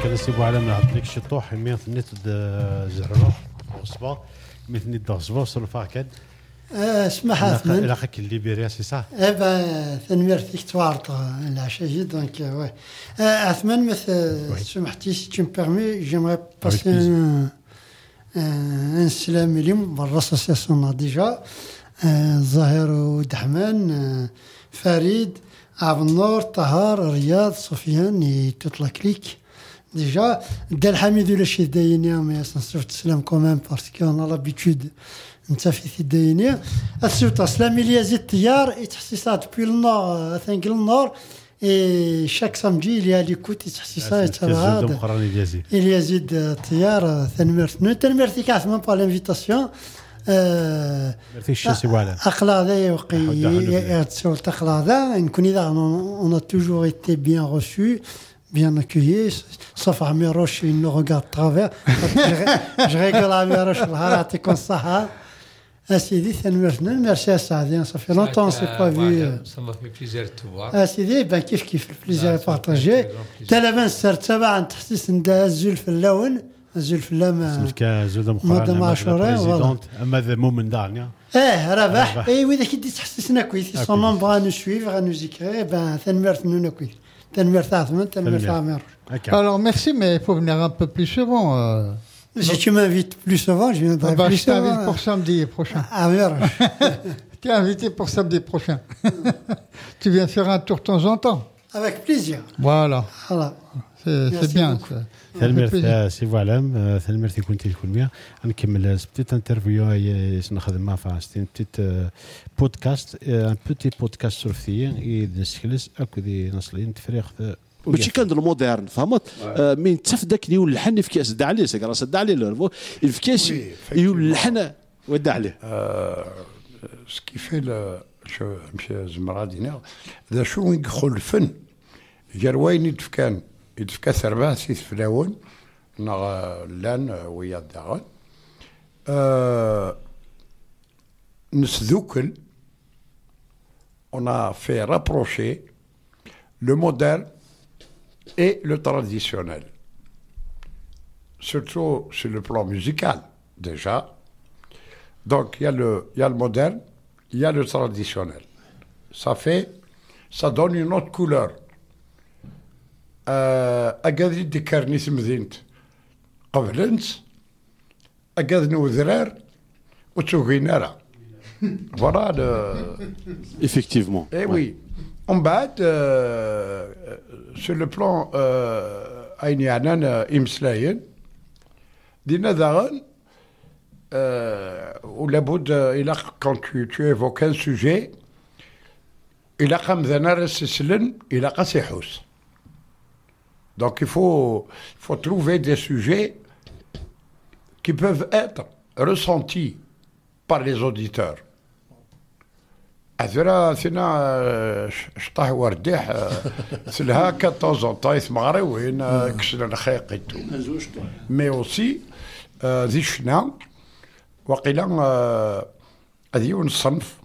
كان سيبو على ما عطلك شطوح مية نيت زهرة وصبا مية نيت ضغصبا وصلوا فاكد اسمح أثمن إلى خك الليبيريا سي صح ثنمير فيكتوار العشاء donc ouais أثمن مثل سمحتي si tu me permets j'aimerais passer un salam اليوم par l'association déjà زاهر ودحمان فريد عبد النور طهار رياض سفيان et toute la clique déjà دال حميد ولا شي داينيا mais صرت سلام quand même parce qu'on a l'habitude انت في الداينيا السوط سلام اليزيد الطيار تحسيسات بي النور ثانك النور et chaque samedi il y a l'écoute تحسيسات تاع اليزيد الطيار تنمرتي كاع même par l'invitation أخلاذي وقي سولت أخلاذا نكون إذا on a toujours été bien reçus bien accueillis sauf Amiroche il nous regarde travers je rigole Amiroche النهار يعطيكم الصحة Sidi merci à Saadien ça fait longtemps on s'est pas vu ça m'a fait plaisir de te voir Sidi ben كيف plaisir partagé تلفن سرت سبعا تحسيس نداز زول في اللون زول في اللام زول مقرن عاشوراء اما ذا مومن دارنيا ربح اي واذا كي تحسسنا كويس سون نون بغا نو سويف غا نو زيكري ben تنمرت نو كويس تنمرت عثمان تنمرت عامر Alors merci mais il faut venir un peu plus souvent Si tu m'invites plus souvent, je viendrai plus souvent. Je t'invite pour samedi prochain. Ah merde. Tu es invité pour samedi prochain. Tu viens faire un tour de temps en temps. Avec plaisir. Voilà. C'est bien. ثلمير سي فوالام ثلمير كنتي تكون ميا نكمل بتيت انترفيو نخدم مع فاستين بتيت بودكاست ان بوتي بودكاست سورفيين يدسكلس اكو دي نصلين تفريخ ماشي كان المودرن فهمت من تفدك يولحن في كاس دع عليه سكر صدع عليه الفكاس يولحن ودع عليه سكيفي مشى زمرادينا ذا شو يدخل الفن جروين يدفكان ثربا سيث فلاون لان ويا الدغن نسذوكل on a fait rapprocher le moderne et le traditionnel, surtout sur le plan musical déjà. Donc il y a le moderne, il y a le traditionnel. Ça donne une autre couleur. أقدر يذكرني سمذينت قبلنت أقدر نوذرار وتوغينارا voilà effectivement et oui en bas sur le plan أين أنا إمسلاين دينا دارن ولابد إلى quand tu évoques un sujet إلى قام ذا رسسلن إلى قاسيحوس. Donc il faut trouver des sujets qui peuvent être ressentis par les auditeurs. أثرا ثنا شطح ورديح سلها كتوزن طايث مغريوين كسلنا خيقيتو. Mais aussi ذي شنا وقيلا أذيون الصنف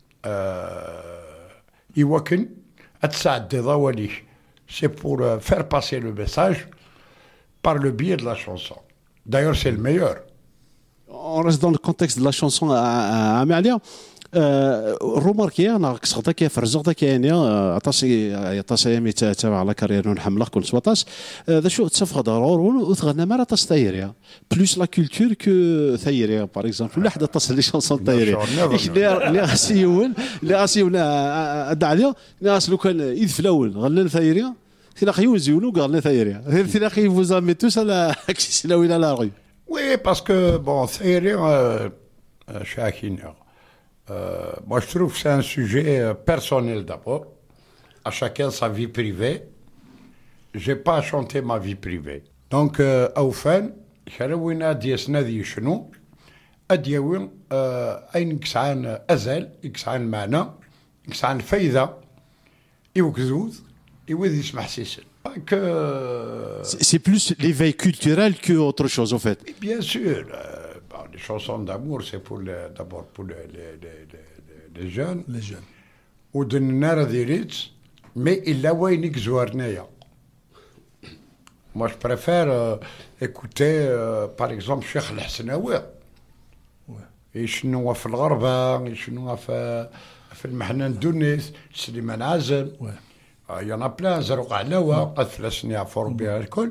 يوكن أتساعد ضواليش. C'est pour faire passer le message par le biais de la chanson. D'ailleurs, c'est le meilleur. On reste dans le contexte de la chanson à Amélia. روماركي انا كسخطا كيف رزقتا كاين عطاسي يمي تابع على كارير نحملق كل سواطاس ذا شو تصفق ضرور وثغنا مرة تصطيريا بلوس لا كولتور كو ثيريا باغ اكزومبل ولا حدا تصل لي شونسون ثيريا اللي غاسيول ادعليا ناس لو كان يذف الاول غلنا ثيريا تلاقي يوزيولو قالنا ثيريا تلاقي فوزامي توس على كسلاو الى لا ري وي باسكو بون ثيريا شاكين moi, je trouve que c'est un sujet personnel d'abord. À chacun sa vie privée. Je n'ai pas à chanter ma vie privée. Donc, au fin, خلونا ديسنا ذي شنو أديوين أين يكسعان أزل يكسعان معنى يكسعان فايدة يوكزوز يوذي يسمح سيسن. C'est plus l'éveil culturel que autre chose, en fait. Et bien sûr. Les chansons d'amour, c'est d'abord pour les jeunes. Les jeunes. Ou de Nara Diritz, mais il a ouïnik Zouarneya. Moi, je préfère écouter, par exemple, Cheikh El-Hasnaoui. يشنوها في الغربة يشنوها في المحنان تونس سليمان عازم يانا بلان زروق علاوة قد 3 سنين عفور بها الكل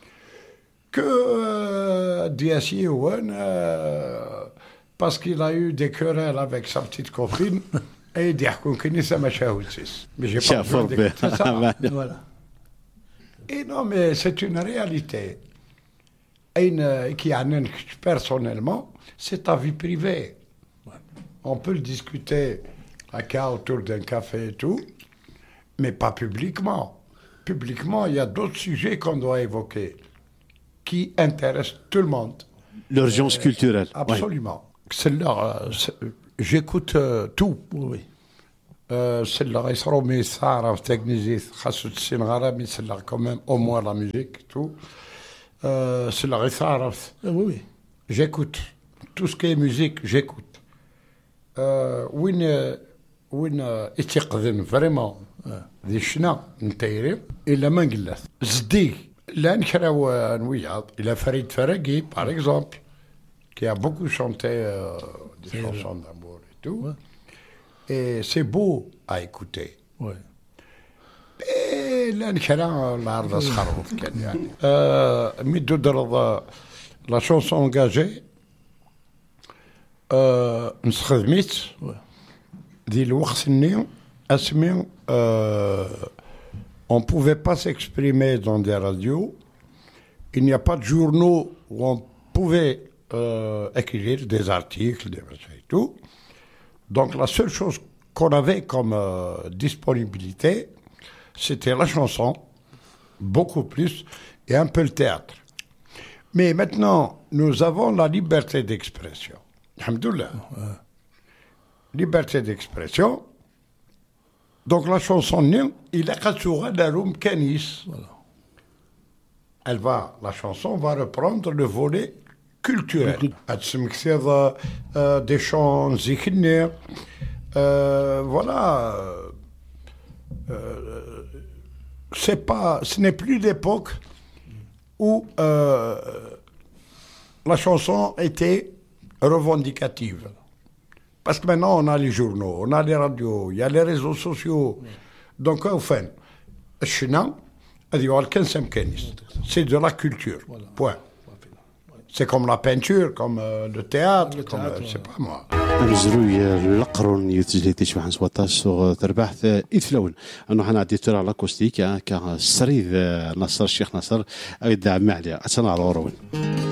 que Diassi Owen parce qu'il a eu des querelles avec sa petite copine et il يحكوا كنيسة ما شاهدتش mais j'ai pas besoin d'écouter ça. Voilà. Et non mais c'est une réalité qui عننك personnellement c'est ta vie privée. On peut le discuter autour d'un café et tout, mais pas publiquement. Publiquement, il y a d'autres sujets qu'on doit évoquer qui intéressent tout le monde. L'urgence culturelle. Absolument. J'écoute tout. Oui. C'est là, il sera au message, c'est là quand même au moins la musique, tout. C'est là, oui. J'écoute. Tout ce qui est musique, j'écoute. وين يتقدم فريمون ذي الشنا نتايري الا ما نقلث زدي لا نكراو نوياض الى فريد فرقي par exemple qui a beaucoup chanté des chansons d'amour et tout et c'est beau à écouter لا نكرا العرض صخروف كان يعني ميدو درض لا شونسون انجاجي نستخدميت دي الوقت الني اسمي on pouvait pas s'exprimer dans des radios, il n'y a pas de journaux où on pouvait écrire des articles, des machins et tout. Donc la seule chose qu'on avait comme disponibilité, c'était la chanson, beaucoup plus, et un peu le théâtre. Mais maintenant, nous avons la liberté d'expression. Alhamdoulilah. Liberté d'expression. Donc la chanson, il a Kanis. La chanson va reprendre le volet culturel. Des chants zikhnir. Voilà. Ce n'est plus l'époque où la chanson était revendicative. Parce que maintenant, on a les journaux, on a les radios, il y a les réseaux sociaux. Donc, enfin, c'est de la culture. Point. C'est comme la peinture, comme le théâtre, comme, je sais pas moi. نزلوا القرون يتجلي شبح نسوطاش تربح إثلون أنه حنا عديتو على لاكوستيك كسريد نصر الشيخ نصر أيد دعم عليها أتنا على